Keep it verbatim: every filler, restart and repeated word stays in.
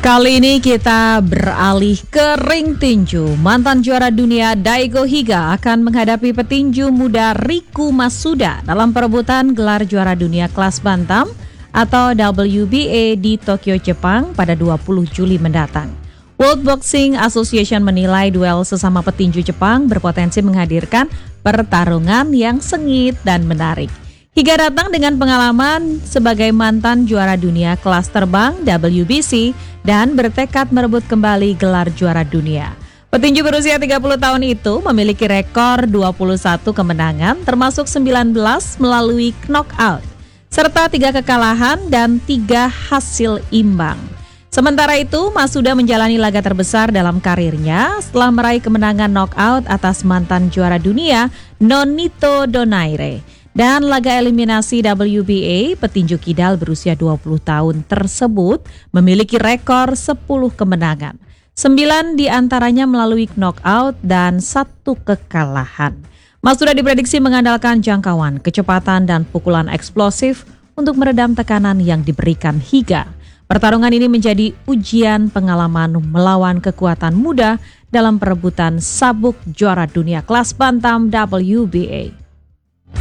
Kali ini kita beralih ke ring tinju. Mantan juara dunia Daigo Higa akan menghadapi petinju muda Riku Masuda dalam perebutan gelar juara dunia kelas bantam atau W B A di Tokyo, Jepang pada dua puluh Juli mendatang. World Boxing Association menilai duel sesama petinju Jepang berpotensi menghadirkan pertarungan yang sengit dan menarik. Higa datang dengan pengalaman sebagai mantan juara dunia kelas terbang W B C dan bertekad merebut kembali gelar juara dunia. Petinju berusia tiga puluh tahun itu memiliki rekor dua puluh satu kemenangan termasuk sembilan belas melalui knockout, serta tiga kekalahan dan tiga hasil imbang. Sementara itu, Masuda menjalani laga terbesar dalam karirnya setelah meraih kemenangan knockout atas mantan juara dunia Nonito Donaire. Dan laga eliminasi W B A petinju kidal berusia dua puluh tahun tersebut memiliki rekor sepuluh kemenangan. sembilan diantaranya melalui knockout dan satu kekalahan. Masuda diprediksi mengandalkan jangkauan, kecepatan dan pukulan eksplosif untuk meredam tekanan yang diberikan Higa. Pertarungan ini menjadi ujian pengalaman melawan kekuatan muda dalam perebutan sabuk juara dunia kelas bantam W B A.